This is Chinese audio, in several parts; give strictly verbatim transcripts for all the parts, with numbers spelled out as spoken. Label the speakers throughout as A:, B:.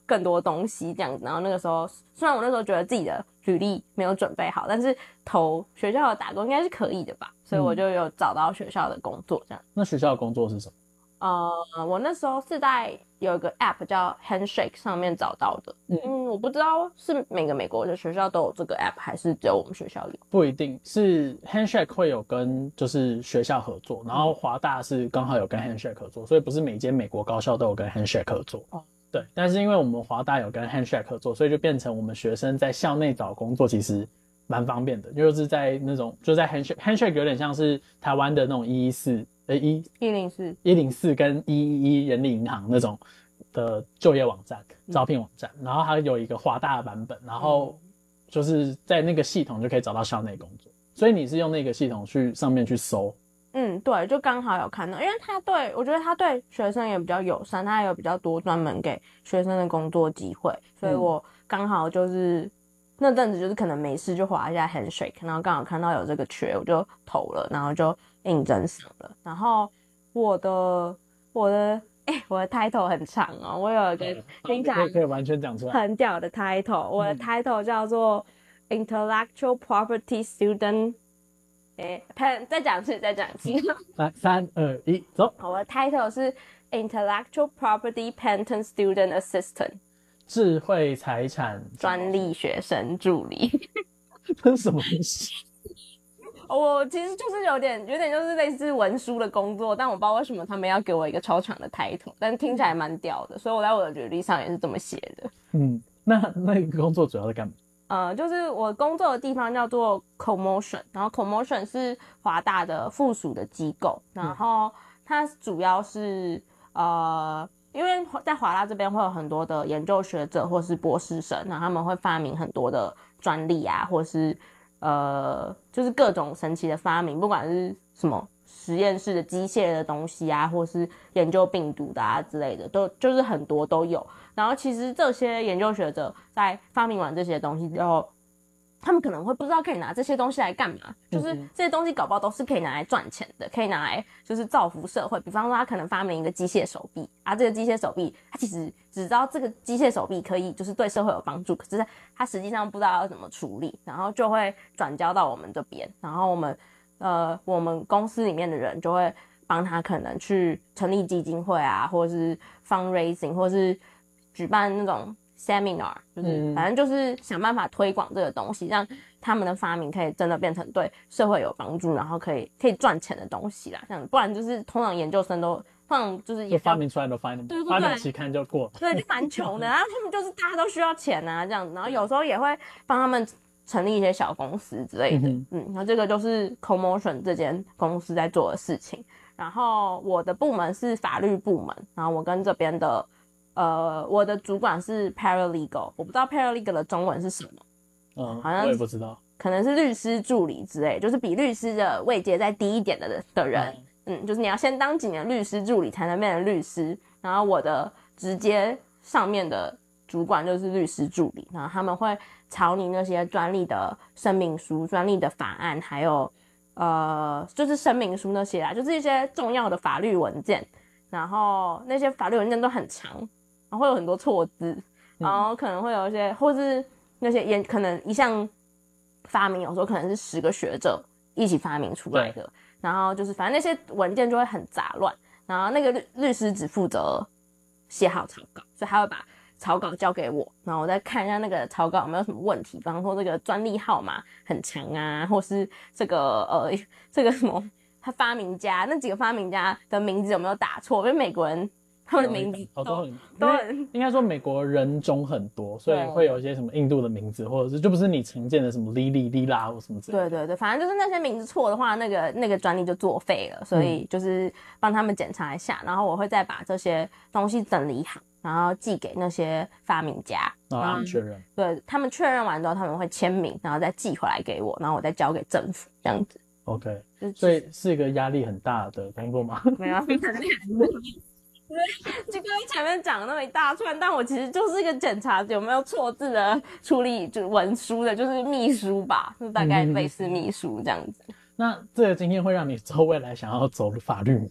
A: 更多东西这样子。然后那个时候虽然我那时候觉得自己的履历没有准备好，但是投学校的打工应该是可以的吧，所以我就有找到学校的工作这样。
B: 那学校的工作是什么？
A: 呃，我那时候是在有一个 app 叫 Handshake 上面找到的。嗯, 嗯我不知道是每个美国的学校都有这个 app 还是只有我们学校有。
B: 不一定是 Handshake 会有跟就是学校合作，然后华大是刚好有跟 Handshake 合作，所以不是每间美国高校都有跟 Handshake 合作。哦，对，但是因为我们华大有跟 Handshake 合作，所以就变成我们学生在校内找工作其实蛮方便的，就是在那种就在 Handshake Handshake 有点像是台湾的那种一一四呃一
A: 一零四
B: 一零四跟一一一人力银行那种的就业网站、招聘网站，然后它有一个华大的版本，然后就是在那个系统就可以找到校内工作，所以你是用那个系统去上面去搜。
A: 嗯，对，就刚好有看到，因为他对我觉得他对学生也比较友善，他有比较多专门给学生的工作机会，所以我刚好就是那阵子就是可能没事就滑一下 Handshake， 然后刚好看到有这个缺，我就投了，然后就应征上了。然后我的我的哎、欸，我的 title 很长哦，我有一个听起来
B: 可以完全讲出来
A: 很屌的 title， 我的 title 叫做 Intellectual Property Student。哎、欸，再讲一次，再讲一次。
B: 来，三二一，走。
A: 我的 title 是 Intellectual Property Patent Student Assistant，
B: 智慧财产
A: 专利学生助理。
B: 这是什么东西？
A: 我其实就是有点有点就是类似文书的工作，但我不知道为什么他们要给我一个超长的 title， 但听起来蛮屌的，所以我在我的履历上也是这么写的。
B: 嗯，那那个工作主要在干嘛？
A: 呃，就是我工作的地方叫做 Commotion， 然后 Commotion 是华大的附属的机构，然后它主要是呃，因为在华大这边会有很多的研究学者或是博士生，然后他们会发明很多的专利啊，或是呃，就是各种神奇的发明，不管是什么实验室的机械的东西啊，或是研究病毒的啊之类的，都就是很多都有。然后其实这些研究学者在发明完这些东西之后，他们可能会不知道可以拿这些东西来干嘛，就是这些东西搞不好都是可以拿来赚钱的，可以拿来就是造福社会。比方说他可能发明一个机械手臂啊，这个机械手臂他其实只知道这个机械手臂可以就是对社会有帮助，可是他实际上不知道要怎么处理，然后就会转交到我们这边，然后我们呃我们公司里面的人就会帮他可能去成立基金会啊，或者是 fundraising， 或者是举办那种 seminar， 就是反正就是想办法推广这个东西，让他们的发明可以真的变成对社会有帮助，然后可以可以赚钱的东西啦。这样不然就是通常研究生都通常就是也
B: 发明出来都发明，发表期刊就过，
A: 对，就蛮穷的。然后他们就是大家都需要钱啊，这样子，然后有时候也会帮他们成立一些小公司之类的。嗯, 嗯，然后这个就是 Commotion 这间公司在做的事情。然后我的部门是法律部门，然后我跟这边的。呃，我的主管是 paralegal， 我不知道 paralegal 的中文是什么，
B: 嗯，好像我也不知道，
A: 可能是律师助理之类，就是比律师的位阶再低一点的的人，嗯, 嗯，就是你要先当几年律师助理才能变成律师，然后我的直接上面的主管就是律师助理，然后他们会草拟那些专利的声明书、专利的法案，还有呃，就是声明书那些啦，就是一些重要的法律文件，然后那些法律文件都很长。然后会有很多错字，然后可能会有一些，或是那些研可能一项发明，有时候可能是十个学者一起发明出来的，然后就是反正那些文件就会很杂乱，然后那个律律师只负责写好草稿，所以他会把草稿交给我，然后我再看一下那个草稿有没有什么问题，比方说这个专利号码很长啊，或是这个呃这个什么他发明家那几个发明家的名字有没有打错，因为美国人。他们的名字都、
B: 哦、都很，应该说美国人种很多，所以会有一些什么印度的名字，或者是就不是你常见的什么莉莉、莉拉或什么之类的。
A: 对对对，反正就是那些名字错的话，那个那个专利就作废了，所以就是帮他们检查一下，然后我会再把这些东西整理好，然后寄给那些发明家，
B: 然后他们确认。
A: 对，他们确认完之后，他们会签名，然后再寄回来给我，然后我再交给政府这样子。
B: OK， 所以是一个压力很大的工作吗？
A: 没有，很厉害。就跟前面讲的那么一大串，但我其实就是一个检查有没有错字的处理，就是文书的，就是秘书吧，就大概类似秘书这样子。
B: 嗯、那这个经验会让你之后未来想要走法律吗？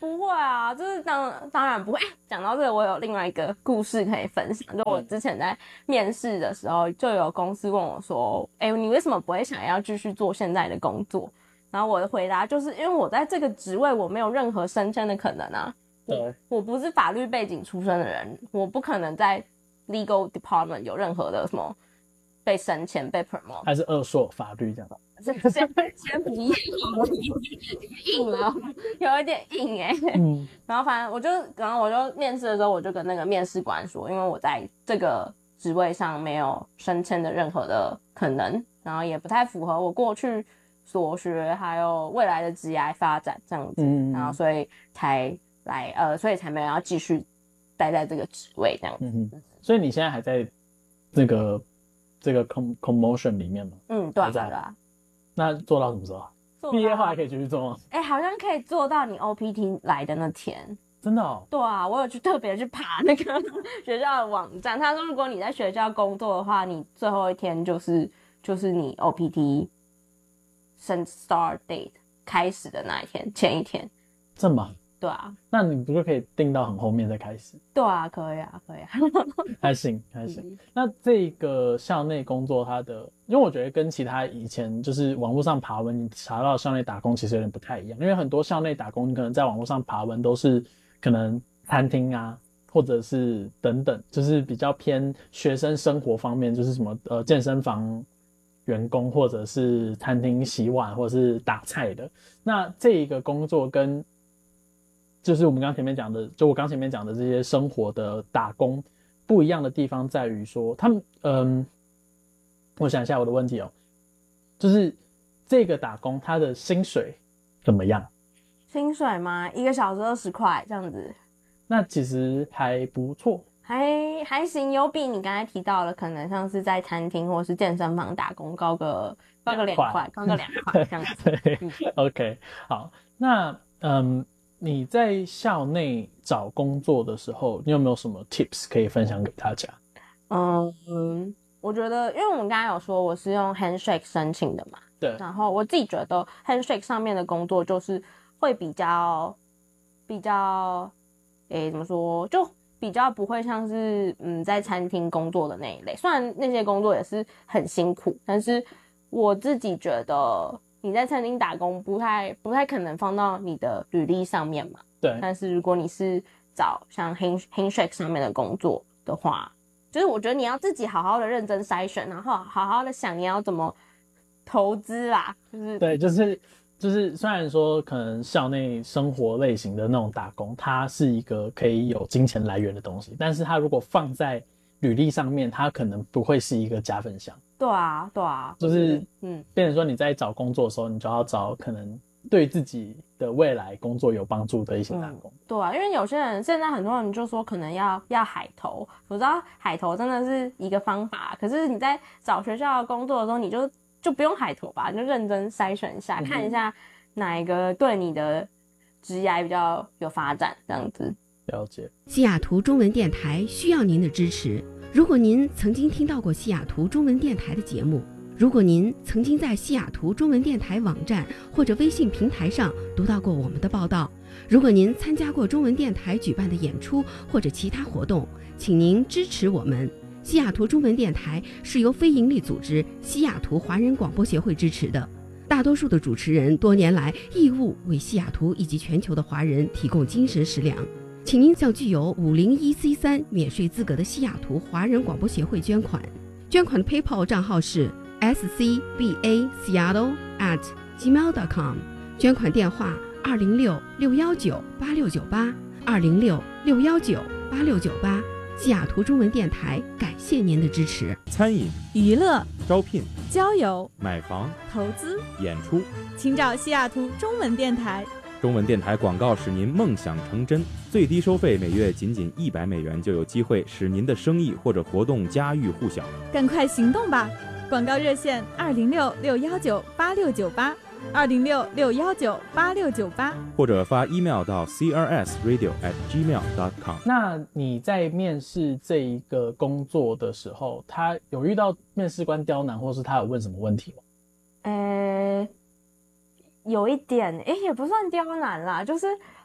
A: 不会啊，就是当当然不会。讲到这个，我有另外一个故事可以分享，就我之前在面试的时候，就有公司问我说：“哎、欸，你为什么不会想要继续做现在的工作？”然后我的回答就是因为我在这个职位我没有任何升迁的可能啊。
B: 对，
A: 我不是法律背景出身的人，我不可能在 legal department 有任何的什么被升迁、被 promote，
B: 还是二硕法律这样。
A: 先先不要，硬了，有一点硬哎、欸。嗯，然后反正我就，然后我就面试的时候，我就跟那个面试官说，因为我在这个职位上没有升迁的任何的可能，然后也不太符合我过去所学还有未来的职业发展这样子，嗯、然后所以才来呃，所以才没有要继续待在这个职位这样子。
B: 嗯，所以你现在还在这个这个 commotion 里面吗？
A: 嗯，对啊，对啊。
B: 那做到什么时候？毕业后还可以继续做吗？
A: 哎、欸，好像可以做到你 O P T 来的那天。
B: 真的哦？
A: 对啊，我有去特别去爬那个学校的网站。他说，如果你在学校工作的话，你最后一天就是就是你 O P T 升 start date 开始的那一天，前一天。
B: 这么？
A: 对啊。
B: 那你不就可以定到很后面再开始？
A: 对啊，可以啊，可以啊。
B: 还行还行、嗯。那这个校内工作它的，因为我觉得跟其他以前就是网络上爬文你查到校内打工其实有点不太一样，因为很多校内打工你可能在网络上爬文都是可能餐厅啊，或者是等等，就是比较偏学生生活方面，就是什么呃健身房员工或者是餐厅洗碗或者是打菜的。那这一个工作跟就是我们刚刚前面讲的，就我刚前面讲的这些生活的打工不一样的地方在于说，他们嗯，我想一下我的问题哦，就是这个打工他的薪水怎么样？
A: 薪水吗？一个小时二十块这样子，
B: 那其实还不错，
A: 还还行，有比你刚才提到的可能像是在餐厅或是健身房打工高个高个两块，高个两块这样子。
B: 对、嗯、，OK， 好，那嗯。你在校内找工作的时候，你有没有什么 tips 可以分享给大家？
A: 嗯，我觉得，因为我们刚才有说我是用 Handshake 申请的嘛，
B: 对。
A: 然后我自己觉得 Handshake 上面的工作就是会比较比较，诶，怎么说，就比较不会像是嗯在餐厅工作的那一类。虽然那些工作也是很辛苦，但是我自己觉得。你在餐厅打工不太不太可能放到你的履历上面嘛？
B: 对。
A: 但是如果你是找像 Handshake 上面的工作的话，就是我觉得你要自己好好的认真筛选，然后好好的想你要怎么投资啦。就是
B: 对，就是就是虽然说可能校内生活类型的那种打工，它是一个可以有金钱来源的东西，但是它如果放在履历上面，它可能不会是一个加分项。
A: 对啊，对啊，
B: 就是嗯，变成说你在找工作的时候，你就要找可能对自己的未来工作有帮助的一些打工。
A: 嗯、对啊，因为有些人现在很多人就说可能要要海投，我知道海投真的是一个方法，可是你在找学校的工作的时候，你就就不用海投吧，你就认真筛选一下，嗯、看一下哪一个对你的职业比较有发展，这样子。
B: 了解。
C: 西雅图中文电台需要您的支持。如果您曾经听到过西雅图中文电台的节目，如果您曾经在西雅图中文电台网站或者微信平台上读到过我们的报道，如果您参加过中文电台举办的演出或者其他活动，请您支持我们。西雅图中文电台是由非营利组织西雅图华人广播协会支持的，大多数的主持人多年来义务为西雅图以及全球的华人提供精神食粮。请您向具有五零一 C 三 免税资格的西雅图华人广播协会捐款，捐款的 PayPal 账号是 s c b a seattle at gmail dot com， 捐款电话二零六六一九八六九八二零六六一九八六九八。西雅图中文电台感谢您的支持。
D: 餐饮、
E: 娱乐、
D: 招聘、
E: 交友、
D: 买房、
E: 投资、
D: 演出，
E: 请找西雅图中文电台。
D: 中文电台广告使您梦想成真，最低收费每月仅仅一百美元，就有机会使您的生意或者活动家喻户晓。
E: 赶快行动吧！广告热线二零六六一九八六九八二零六六一九八六九八，
D: 或者发 email 到 c r s radio at gmail dot com。
B: 那你在面试这一个工作的时候，他有遇到面试官刁难，或是他有问什么问题吗？
A: 呃。有一点，诶，也不算刁难啦，就是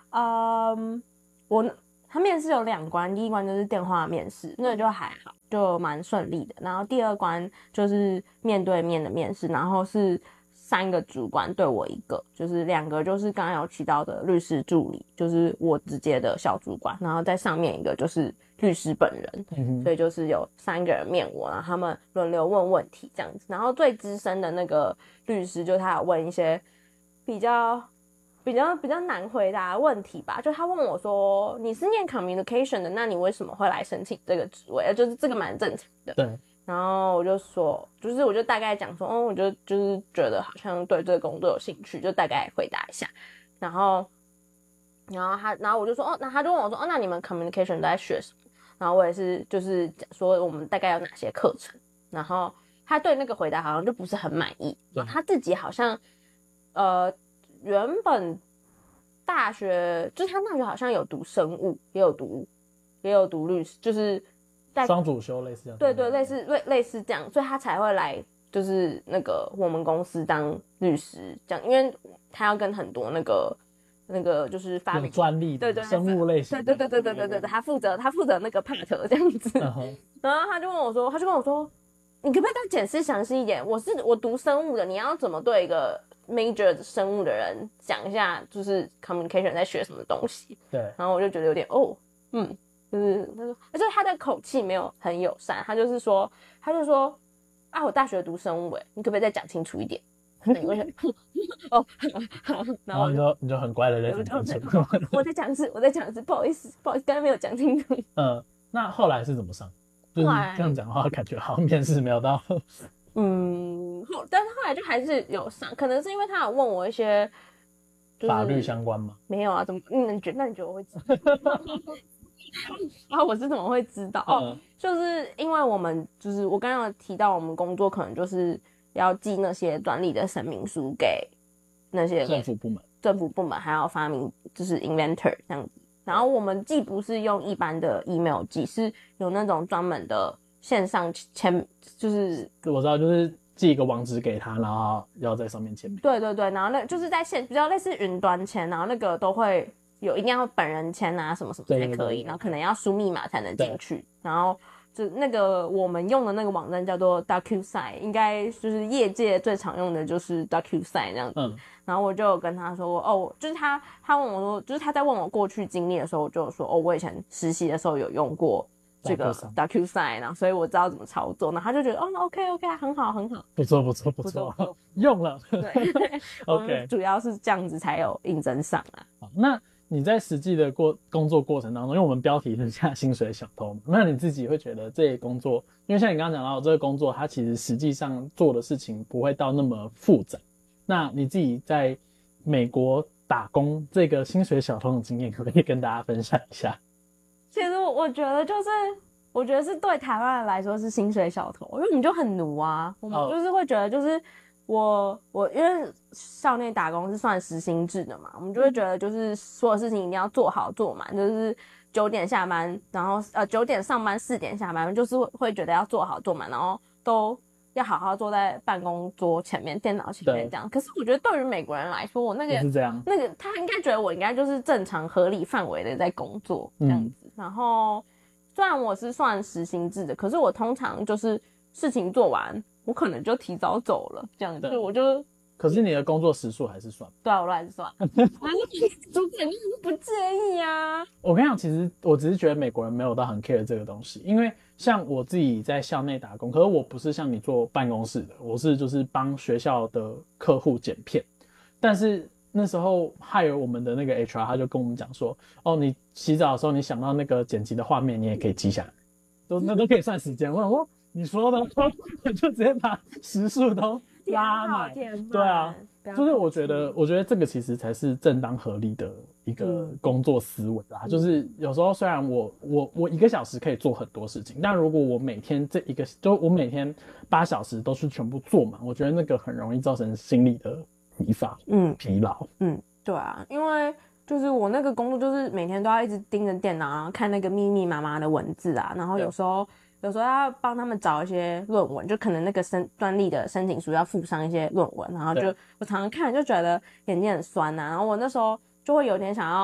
A: 嗯，我他面试有两关，第一关就是电话面试，那个就还好，就蛮顺利的。然后第二关就是面对面的面试，然后是三个主管对我一个，就是两个就是刚刚有提到的律师助理，就是我直接的小主管，然后在上面一个就是律师本人，
B: 嗯
A: 所以就是有三个人面我，然后他们轮流问问题这样子。然后最资深的那个律师，就他有问一些比较比较比较难回答的问题吧，就他问我说：“你是念 communication 的，那你为什么会来申请这个职位？”就是这个蛮正常的。
B: 对。
A: 然后我就说，就是我就大概讲说，哦，我就就是觉得好像对这个工作有兴趣，就大概回答一下。然后，然后他，然后我就说，哦，那他就问我说，哦，那你们 communication 都在学什么？然后我也是就是讲说我们大概有哪些课程。然后他对那个回答好像就不是很满意，他自己好像呃原本大学就是他大学好像有读生物，也有读也有读律师，就是。
B: 双主修类似这样，
A: 对对，类似类类似这样，所以他才会来，就是那个我们公司当律师这样，因为他要跟很多那个那个就是发明
B: 专利的，对对，生物类型，
A: 对对对对对对对对，他负责他负责那个 part 这样子，嗯、然后他就问我说，他就跟我说，你可不可以再解释详细一点？我是我读生物的，你要怎么对一个 major 生物的人讲一下，就是 communication 在学什么东西？
B: 对，
A: 然后我就觉得有点哦，嗯。就是他说，而且他的口气没有很友善，他就是说，他就说啊，我大学读生物，哎，你可不可以再讲清楚一点？哦，好，
B: 然后你就你就很乖的在讲清楚。
A: 我再讲一次，我再讲一次，不好意思，不好意思，刚才没有讲清楚。
B: 嗯，那后来是怎么上？就是这样讲的话，感觉好像面试没有到。
A: 嗯，后但是后来就还是有上，可能是因为他有问我一些、就是、
B: 法律相关吗？
A: 没有啊，怎么？你觉得？那你觉得我会知道？啊，我是怎么会知道？哦、嗯，就是因为我们就是我刚刚有提到，我们工作可能就是要寄那些专利的声明书给那些
B: 政府部门，
A: 政府部门还要发明就是 inventor 这样子。然后我们既不是用一般的 email 寄，是有那种专门的线上签，就是
B: 我知道，就是寄一个网址给他，然后要在上面签名。
A: 对对对，然后那就是在线比较类似云端签，然后那个都会。有一定要本人签啊，什么什么才可以，对对对，然后可能要输密码才能进去。然后就那个我们用的那个网站叫做 DocuSign， 应该就是业界最常用的就是 DocuSign 这样子。嗯，然后我就有跟他说，哦，就是他他问我说，就是他在问我过去经历的时候，我就有说，哦，我以前实习的时候有用过这个 DocuSign， 然后所以我知道怎么操作。然后他就觉得，哦 ，OK OK， 很好很好，
B: 不错不错不错，用了。
A: 对
B: ，OK，
A: 主要是这样子才有应征上啊。
B: 好，那。你在实际的过工作过程当中，因为我们标题是下薪水小偷嘛，那你自己会觉得这些工作，因为像你刚刚讲到这个工作，它其实实际上做的事情不会到那么复杂。那你自己在美国打工这个薪水小偷的经验，可不可以跟大家分享一下？
A: 其实我觉得就是，我觉得是对台湾人来说是薪水小偷，因为我们就很奴啊，我们就是会觉得就是。Oh.我我因为校内打工是算时薪制的嘛，我们就会觉得就是所有事情一定要做好做满，就是九点下班，然后呃九点上班，四点下班，就是会觉得要做好做满，然后都要好好坐在办公桌前面、电脑前面这样。可是我觉得对于美国人来说，我那个
B: 是这样，
A: 那个他应该觉得我应该就是正常合理范围的在工作这样子。嗯、然后虽然我是算时薪制的，可是我通常就是事情做完。我可能就提早走了，这样子，我就。
B: 可是你的工作时数还是算？
A: 对啊，我都还是算。主管就是不介意啊。
B: 我跟你讲，其实我只是觉得美国人没有到很 care 这个东西，因为像我自己在校内打工，可是我不是像你做办公室的，我是就是帮学校的客户剪片。但是那时候 hire 我们的那个 H R 他就跟我们讲说，哦，你洗澡的时候你想到那个剪辑的画面，你也可以记下来，都那都可以算时间。我想说。你说的，我就直接把时数都拉满。对啊，就是我觉得，我觉得这个其实才是正当合理的一个工作思维啦。嗯、就是有时候虽然我我我一个小时可以做很多事情，但如果我每天这一个，就我每天八小时都是全部做满，我觉得那个很容易造成心理的疲乏，嗯，疲劳，
A: 嗯，对啊，因为。就是我那个工作，就是每天都要一直盯着电脑，然后看那个密密麻麻的文字啊，然后有时候有时候要帮他们找一些论文，就可能那个申专利的申请书要附上一些论文，然后就我常常看就觉得眼睛很酸啊，然后我那时候就会有点想要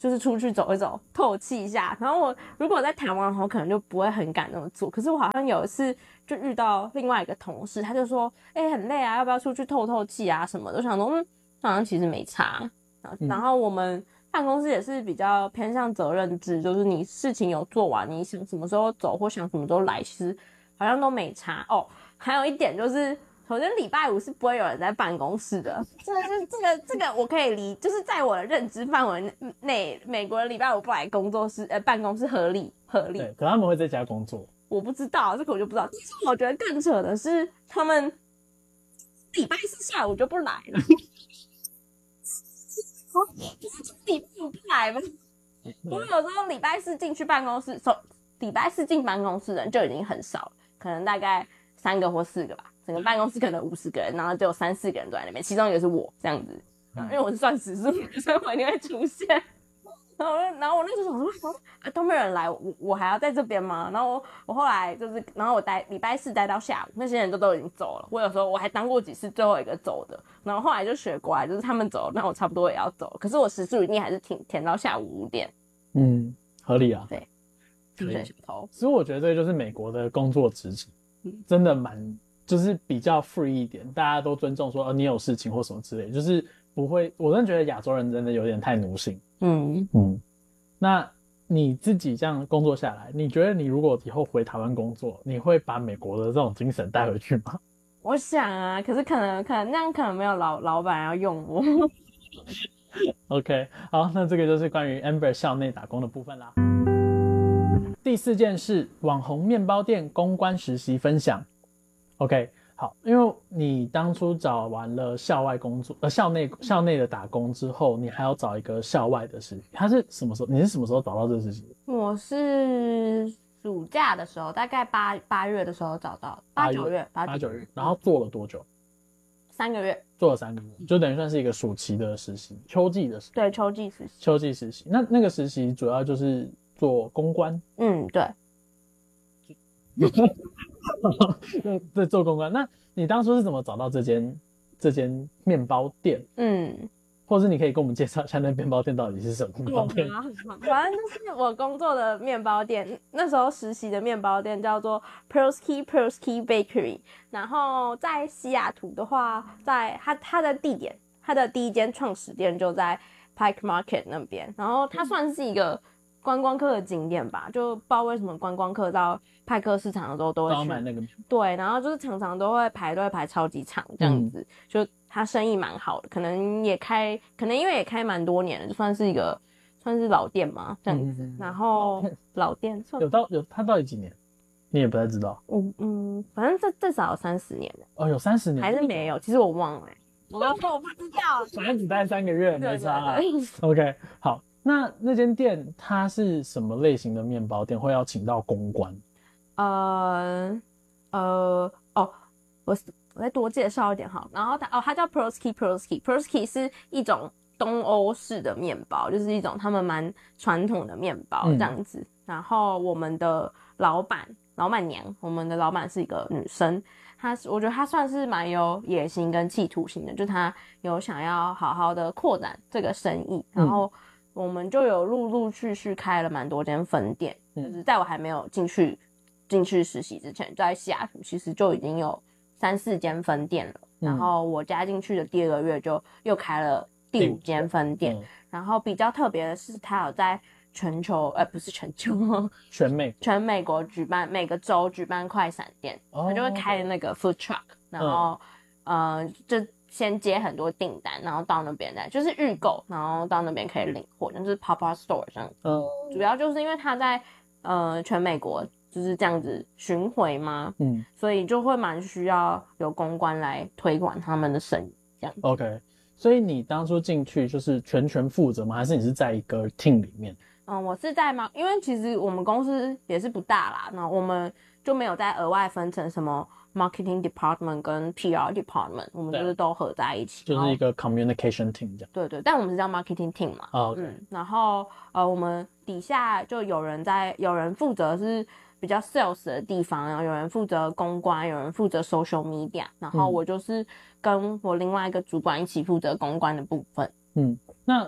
A: 就是出去走一走，透气一下。然后我如果在台湾，我可能就不会很敢那么做。可是我好像有一次就遇到另外一个同事，他就说：“哎、欸，很累啊，要不要出去透透气啊什么的？”我想说，嗯，好像其实没差。然后我们办公室也是比较偏向责任制，就是你事情有做完，你想什么时候走或想什么时候来，其实好像都没差哦。还有一点就是。首先，礼拜五是不会有人在办公室的，这个是这个这个我可以理，就是在我的认知范围内，美国人礼拜五不来工作室呃办公室合理合理。
B: 对，可他们会在家工作。
A: 我不知道这个我就不知道，但是我觉得更扯的是，他们礼拜四下午就不来了。哦，礼拜五不来吗？我有时候礼拜四进去办公室，礼拜四进办公室的人就已经很少了，可能大概三个或四个吧。整个办公室可能五十个人，然后只有三四个人都在那边，其中一个是我这样子，因为我是算时数，所以我一定会出现。然后我，然后我那时候想说，啊，都没有人来，我我还要在这边吗？然后我我后来就是，然后我待礼拜四待到下午，那些人都都已经走了。我有时候我还当过几次最后一个走的，然后后来就学过来，就是他们走了，那我差不多也要走。可是我时数一定还是挺填到下午五点。
B: 嗯，合理啊。
A: 对，薪水小偷。
B: 所以我觉得这就是美国的工作职责，真的蛮。就是比较 free 一点，大家都尊重说，哦，你有事情或什么之类，就是不会。我真的觉得亚洲人真的有点太奴性。嗯嗯。那你自己这样工作下来，你觉得你如果以后回台湾工作，你会把美国的这种精神带回去吗？
A: 我想啊，可是可能可能那样可能没有老老板要用我。
B: OK， 好，那这个就是关于 Amber 校内打工的部分啦。第四件事，网红面包店公关实习分享。OK， 好，因为你当初找完了校外工作，呃，校内校内的打工之后，你还要找一个校外的实习。他是什么时候？你是什么时候找到这个实习？
A: 我是暑假的时候，大概八八月的时候找到，八九月，
B: 八九月，然后做了多久？
A: 三个月，
B: 做了三个月，就等于算是一个暑期的实习，秋季的实习。
A: 对，秋季实习。
B: 秋季实习，那那个实习主要就是做公关。
A: 嗯，对。
B: 在做公关，那你当初是怎么找到这间这间面包店？嗯，或者是你可以跟我们介绍一下那面包店到底是什么面包店？
A: 反正就是我工作的面包店，那时候实习的面包店叫做 Persky Persky Bakery， 然后在西雅图的话，在它它的地点，它的第一间创始店就在 Pike Market 那边，然后它算是一个观光客的景点吧，就不知道为什么观光客到派克市场的时候都会去
B: 买那个，
A: 对，然后就是常常都会排队排超级长这样子，嗯、就他生意蛮好的，可能也开，可能因为也开蛮多年了，就算是一个算是老店嘛这样子。嗯、然后老店算
B: 有到有他到底几年？你也不太知道。
A: 嗯嗯，反正至至少有三十年了。
B: 哦，有三十年
A: 还是没有？其实我忘了、欸，我我不知道，
B: 反正只待三个月没差、啊。对对对 OK， 好。那那间店它是什么类型的面包店？会要请到公关？
A: 呃呃哦，我我再多介绍一点哈。然后它哦，它叫 Persky Persky Persky 是一种东欧式的面包，就是一种他们蛮传统的面包这样子。嗯、然后我们的老板老板娘，我们的老板是一个女生，她我觉得她算是蛮有野心跟企图心的，就她有想要好好的扩展这个生意，然后。嗯我们就有陆陆续续开了蛮多间分店，嗯、就是在我还没有进去进去实习之前，在西雅图其实就已经有三四间分店了。嗯、然后我加进去的第二个月就又开了第五间分店。嗯、然后比较特别的是，它有在全球，呃，不是全球，
B: 全美
A: 全美国举办每个州举办快闪店，它、哦、就会开那个 food truck， 然后、嗯、呃就。先接很多订单，然后到那边来，就是预购，然后到那边可以领货，就是 pop-up store 这样子。嗯，主要就是因为他在呃全美国就是这样子巡回嘛，嗯，所以就会蛮需要有公关来推广他们的生意这样子。
B: OK， 所以你当初进去就是全权负责吗？还是你是在一个 team 里面？
A: 嗯，我是在吗？因为其实我们公司也是不大啦，那我们就没有再额外分成什么。Marketing Department 跟 P R Department 我们就是都合在一起，
B: 就是一个 Communication Team 这样。
A: 对对，但我们是叫 Marketing Team 嘛。
B: 哦、okay.
A: 嗯，然后呃，我们底下就有人在，有人负责是比较 Sales 的地方，然后有人负责公关，有人负责 Social Media， 然后我就是跟我另外一个主管一起负责公关的部分。
B: 嗯，那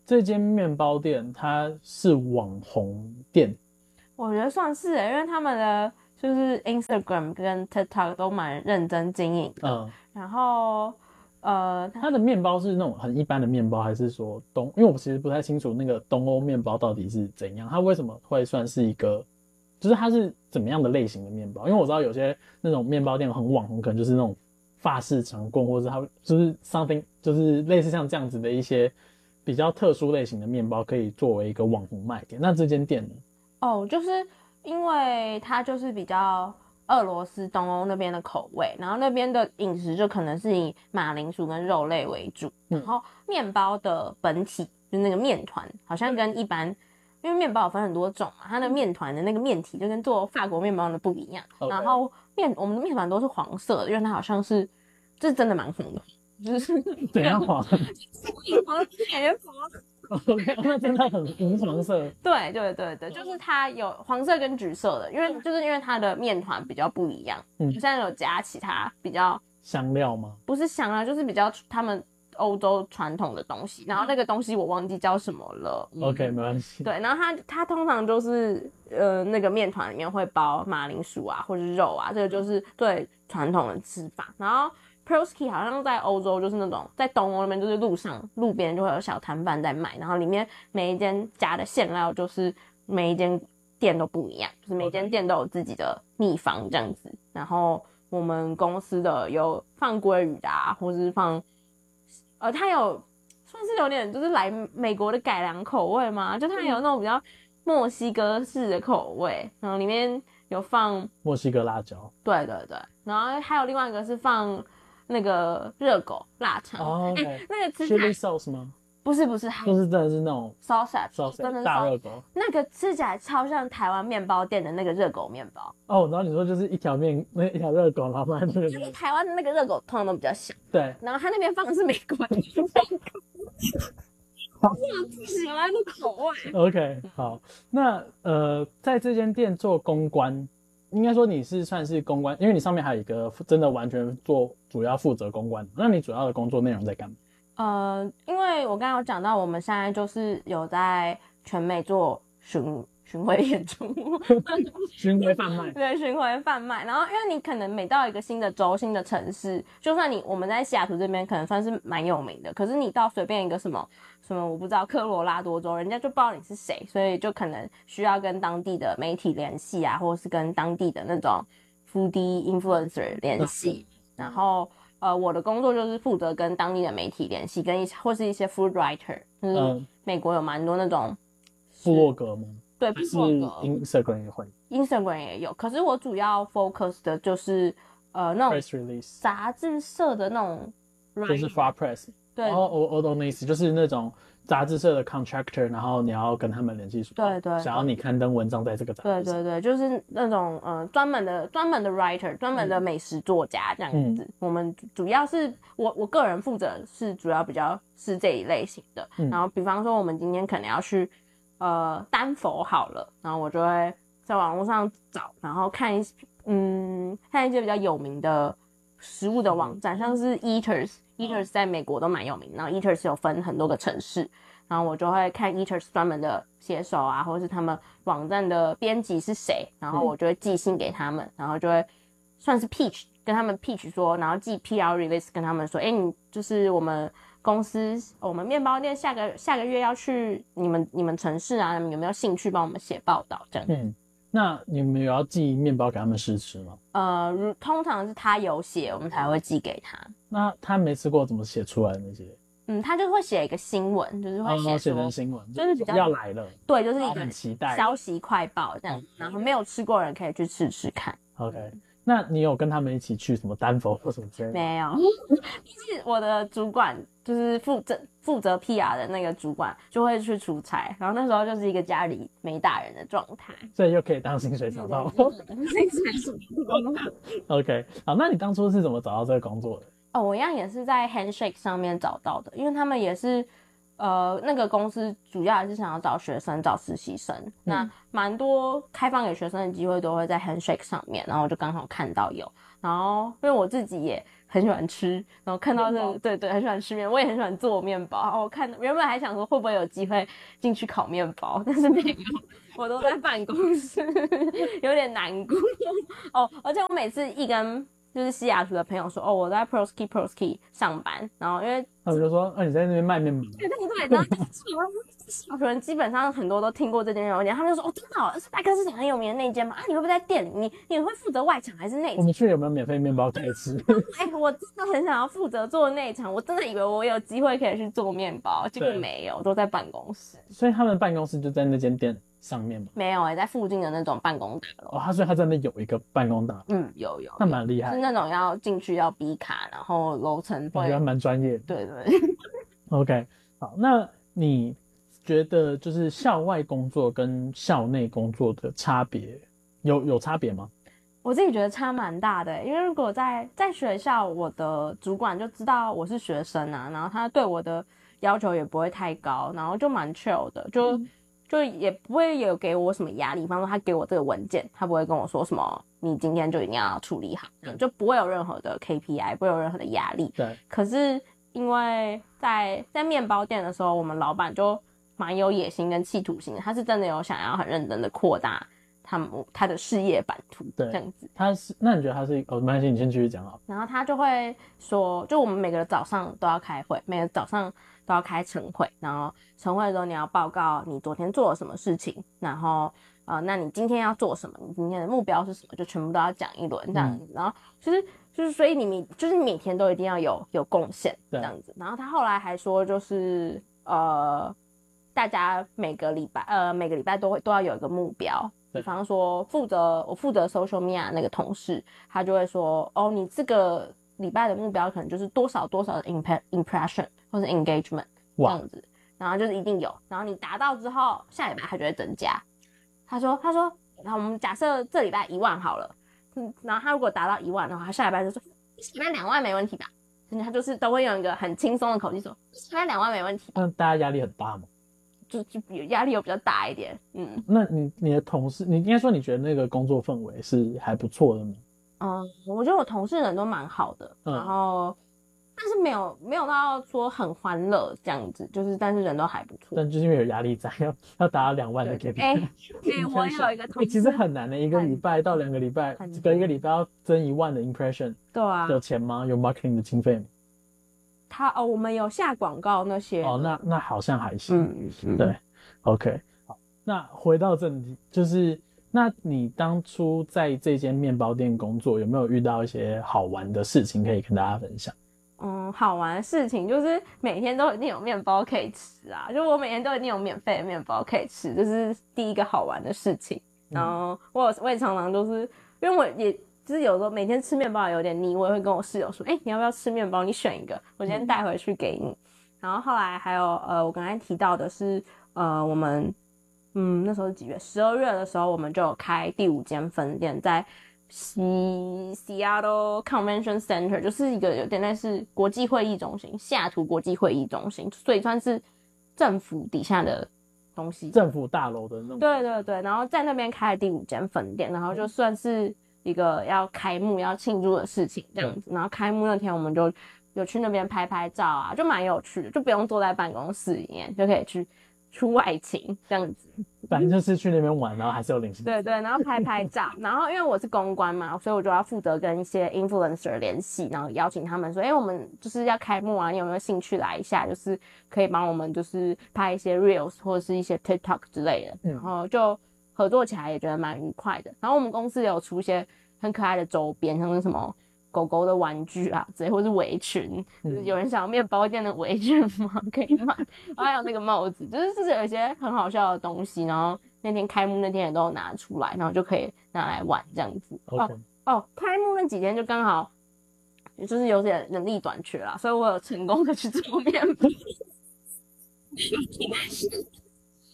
B: 这间面包店它是网红店？
A: 我觉得算是耶，因为他们的就是 Instagram 跟 TikTok 都蛮认真经营的。嗯，然后呃，
B: 它的面包是那种很一般的面包，还是说东？因为我其实不太清楚那个东欧面包到底是怎样，它为什么会算是一个，就是它是怎么样的类型的面包？因为我知道有些那种面包店很网红，可能就是那种法式长棍，或者它就是 something， 就是类似像这样子的一些比较特殊类型的面包，可以作为一个网红卖点。那这间店呢？
A: 哦，就是因为它就是比较俄罗斯东欧那边的口味，然后那边的饮食就可能是以马铃薯跟肉类为主，嗯、然后面包的本体就是那个面团，好像跟一般，因为面包有分很多种嘛，它的面团的那个面体就跟做法国面包的不一样， okay. 然后面我们的面团都是黄色的，因为它好像是，这真的蛮红的，就是
B: 怎样黄？
A: 黄感觉黄。
B: OK， 那真的很红黄色。
A: 对对对对，就是它有黄色跟橘色的，因为就是因为它的面团比较不一样，嗯，现在有加其他比较
B: 香料吗？
A: 不是香料，就是比较他们欧洲传统的东西，然后那个东西我忘记叫什么了。
B: 嗯、OK， 没关系。
A: 对，然后它它通常就是呃那个面团里面会包马铃薯啊或者肉啊，这个就是最传统的吃法，然后。Prosky 好像在欧洲就是那种在东欧那边，就是路上路边就会有小摊贩在卖，然后里面每一间加的馅料就是每一间店都不一样，就是每间店都有自己的秘方这样子。然后我们公司的有放鲑鱼的啊，或是放呃它有算是有点就是来美国的改良口味嘛，就它有那种比较墨西哥式的口味，然后里面有放
B: 墨西哥辣椒，
A: 对对对，然后还有另外一个是放那个热狗腊肠，
B: 哦、oh, okay.
A: 欸，那个吃起来
B: chili sauce 吗？
A: 不是不是，
B: 就是真的是那种
A: sausage， 真的是
B: 大热狗，
A: 那个吃起来超像台湾面包店的那个热狗面包。
B: 哦，然后你说就是一条面，那一条热狗，然后放在那个，
A: 就是台湾的那个热狗通常都比较小，
B: 对，
A: 然后他那边放的是美国的热狗。我不喜欢那口味。
B: OK， 好，那呃，在这间店做公关。应该说你是算是公关，因为你上面还有一个真的完全做主要负责公关，那你主要的工作内容在干嘛？
A: 呃，因为我刚刚有讲到，我们现在就是有在全美做巡巡回演出，
B: 巡回贩卖，
A: 对，巡回贩卖。然后因为你可能每到一个新的州、新的城市，就算你我们在西雅图这边可能算是蛮有名的，可是你到随便一个什么什么我不知道科罗拉多州，人家就不知道你是谁，所以就可能需要跟当地的媒体联系啊，或者是跟当地的那种 foodie influencer 联系。然后呃，我的工作就是负责跟当地的媒体联系，跟一或是一些 food writer， 就是美国有蛮多那种
B: 部落格吗？
A: 对，部落格
B: ，Instagram 也会
A: ，Instagram 也有。可是我主要 focus 的就是呃那种杂志社的那种，
B: 就是发 press。
A: 对，
B: 哦，我我懂你意思，就是那种杂志社的 contractor， 然后你要跟他们联系，
A: 对对，
B: 想要你刊登文章在这个杂志。
A: 对对对，就是那种呃专门的专门的 writer， 专门的美食作家这样子。嗯、我们主要是我我个人负责是主要比较是这一类型的。嗯、然后比方说我们今天可能要去呃丹佛好了，然后我就会在网络上找，然后看一嗯看一些比较有名的食物的网站，像是 Eaters。Eaters 在美国都蛮有名，然后 Eaters 有分很多个城市，然后我就会看 Eaters 专门的写手啊，或者是他们网站的编辑是谁，然后我就会寄信给他们，然后就会算是 pitch 跟他们 pitch 说，然后寄 P R release 跟他们说，哎，你就是我们公司，我们面包店下个下个月要去你们你们城市啊，你们有没有兴趣帮我们写报道这样？
B: 嗯，那你们有要寄面包给他们试吃吗？
A: 呃，通常是他有写，我们才会寄给他。
B: 那他没吃过怎么写出来的那些？
A: 嗯，他就会写一个新闻，就是会写
B: 写成新闻，
A: 就是比较
B: 要来了，
A: 对，就是一个
B: 很期待
A: 消息快报这样，然后没有吃过的人可以去试试看。
B: OK， 那你有跟他们一起去什么丹佛或什么之类的？
A: 没有，就是我的主管就是负责负责 P R 的那个主管就会去出差，然后那时候就是一个家里没大人的状态，
B: 所以又可以当薪水小偷。OK， 好，那你当初是怎么找到这个工作的？
A: 哦，我一样也是在 Handshake 上面找到的，因为他们也是呃，那个公司主要还是想要找学生、找实习生，嗯、那蛮多开放给学生的机会都会在 Handshake 上面，然后我就刚好看到有，然后因为我自己也很喜欢吃，然后看到这个，对对，很喜欢吃面，我也很喜欢做面包。然后我看原本还想说会不会有机会进去烤面包，但是没有，我都在办公室，有点难过哦。而且我每次一跟就是西雅图的朋友说，哦，我在 Prosky Prosky 上班，然后因为
B: 他们就说，啊，你在那边卖面包？
A: 对对对，然后小人基本上很多都听过这间面包店，他们就说，哦，真的哦，是大哥是很有名的那间吗？啊，你会不会在店里？你你会负责外场还是内场？
B: 我们去有没有免费面包可以吃？
A: 哎、欸，我真的很想要负责做内场，我真的以为我有机会可以去做面包，结果没有，都在办公室。
B: 所以他们办公室就在那间店上面吗？
A: 没有哎、欸，在附近的那种办公大楼。
B: 哦，他所以他真的有一个办公大楼。
A: 嗯，有有，
B: 那蛮厉害，
A: 是那种要进去要逼卡，然后楼层会，
B: 我觉得蛮专业的。
A: 对对。
B: OK， 好，那你觉得就是校外工作跟校内工作的差别有有差别吗？
A: 我自己觉得差蛮大的、欸，因为如果在在学校，我的主管就知道我是学生啊，然后他对我的要求也不会太高，然后就蛮 chill 的，就、嗯、就也不会有给我什么压力。比方说他给我这个文件，他不会跟我说什么你今天就一定要处理好，嗯、就不会有任何的 K P I， 不会有任何的压力。
B: 对。可
A: 是因为在在面包店的时候，我们老板就蛮有野心跟企图心的，他是真的有想要很认真的扩大他们他的事业版图，这样子。
B: 他是，那你觉得他是？哦，没关系，你先继续讲好。
A: 然后他就会说，就我们每个早上都要开会，每个早上都要开晨会，然后晨会的时候你要报告你昨天做了什么事情，然后呃，那你今天要做什么？你今天的目标是什么？就全部都要讲一轮这样子。嗯、然后就是就是，所以你每就是每天都一定要有有贡献这样子。然后他后来还说，就是呃，大家每个礼拜呃每个礼拜都会都要有一个目标。比方说负责我负责 social media 那个同事，他就会说，哦，你这个礼拜的目标可能就是多少多少的 impression 或是 engagement 这样子，然后就是一定有，然后你达到之后，下礼拜他就会增加。他说他说，然后我们假设这礼拜一万好了，嗯，然后他如果达到一万的话，他下礼拜就说下礼拜两万没问题吧？他就是都会用一个很轻松的口气说下礼拜两万没问题吧。
B: 那大家压力很大吗？
A: 就就压力有比较大一点，嗯。
B: 那你你的同事，你应该说你觉得那个工作氛围是还不错的吗？
A: 嗯，我觉得我同事人都蛮好的，嗯、然后但是没有没有到说很欢乐这样子，就是但是人都还不错。
B: 但就是因为有压力在，要要达到两万的 K P I。哎、
A: 欸欸，我有一个同事，
B: 其实很难的，一个礼拜到两个礼拜，隔一个礼拜要增一万的 impression。
A: 对啊。
B: 有钱吗？有 marketing 的经费吗？
A: 他哦，我们有下广告那些
B: 哦，那那好像还行，
A: 嗯嗯，
B: 对 ，OK， 好，那回到正题，就是那你当初在这间面包店工作，有没有遇到一些好玩的事情可以跟大家分享？
A: 嗯，好玩的事情就是每天都一定有面包可以吃啊，就我每天都一定有免费的面包可以吃，这是第一个好玩的事情。然后我有我也常常就是因为我也。就是有时候每天吃面包有点腻，我也会跟我室友说，哎、欸，你要不要吃面包？你选一个，我今天带回去给你。嗯、然后后来还有呃，我刚才提到的是呃，我们嗯那时候是几月？十二月的时候，我们就有开第五间分店，在西 Seattle Convention Center， 就是一个有点类似国际会议中心，西雅图国际会议中心，所以算是政府底下的东西，
B: 政府大楼的那种。
A: 对对对，然后在那边开了第五间分店，然后就算是一个要开幕要庆祝的事情这样子，然后开幕那天我们就有去那边拍拍照啊，就蛮有趣的，就不用坐在办公室里面，就可以去出外勤这样子。
B: 反正就是去那边玩，然后还是有领薪。
A: 对对，然后拍拍照，然后因为我是公关嘛，所以我就要负责跟一些 influencer 联系，然后邀请他们说，哎、欸，我们就是要开幕啊，你有没有兴趣来一下？就是可以帮我们就是拍一些 reels 或者是一些 TikTok 之类的，嗯、然后就合作起来也觉得蛮愉快的。然后我们公司也有出一些很可爱的周边，像是什么狗狗的玩具啊之类，或是围裙，就是有人想要面包店的围裙吗？可以买。然后还有那个帽子，就是就是有一些很好笑的东西，然后那天开幕那天也都有拿出来，然后就可以拿来玩这样子。
B: Okay.
A: 哦哦，开幕那几天就刚好就是有点人力短缺啦，所以我有成功的去做面包。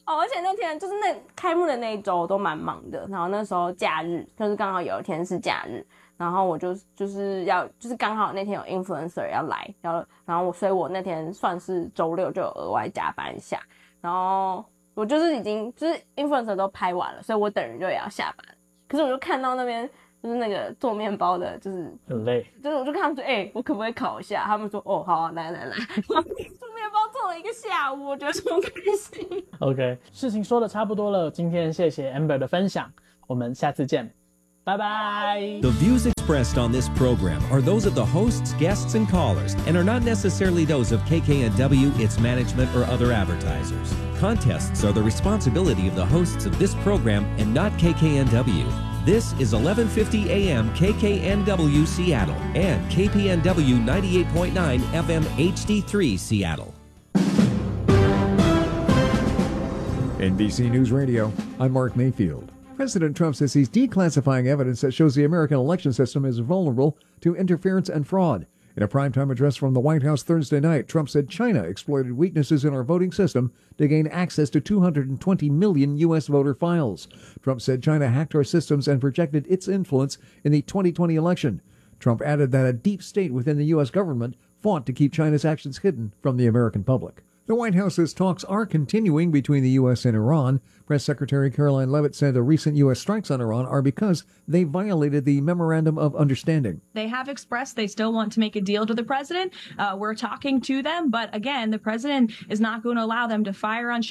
A: 哦，而且那天就是那开幕的那一周都蛮忙的，然后那时候假日就是刚好有一天是假日，然后我就就是要就是刚好那天有 influencer 要来，要然后我所以我那天算是周六就有额外加班一下，然后我就是已经就是 influencer 都拍完了，所以我等人就也要下班，可是我就看到那边就是那个做面包的，就是
B: 很累，
A: 就是我就看他们说，哎、欸，我可不可以烤一下？他们说，哦，好啊，来来来，做面包做了一个下午，我觉得超开心。
B: OK， 事情说的差不多了，今天谢谢 Amber 的分享，我们下次见，拜拜。
F: The views expressed on this program are those of the hosts, guests, and callers, and are not necessarily those of K K N W, its management, or other advertisers. Contests are the responsibility of the hosts of this program and not K K N W. This is eleven fifty A M K K N W Seattle and K P N W ninety-eight point nine F M H D three Seattle.
G: N B C News Radio, I'm Mark Mayfield. President Trump says he's declassifying evidence that shows the American election system is vulnerable to interference and fraud. In a primetime address from the White House Thursday night, Trump said China exploited weaknesses in our voting system to gain access to two hundred twenty million U S voter files. Trump said China hacked our systems and projected its influence in the twenty twenty election. Trump added that a deep state within the U S government fought to keep China's actions hidden from the American public. The White House says talks are continuing between the U S and Iran. Press Secretary Caroline Leavitt said the recent U S strikes on Iran are because they violated the Memorandum of Understanding.
H: They have expressed they still want to make a deal to the president. Uh, we're talking to them, but again, the president is not going to allow them to fire on